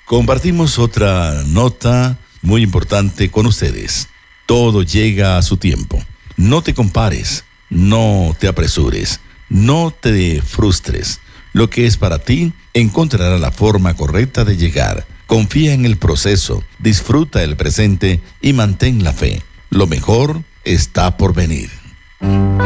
Compartimos otra nota muy importante con ustedes. Todo llega a su tiempo. No te compares, no te apresures, no te frustres. Lo que es para ti encontrará la forma correcta de llegar. Confía en el proceso, disfruta el presente y mantén la fe. Lo mejor está por venir.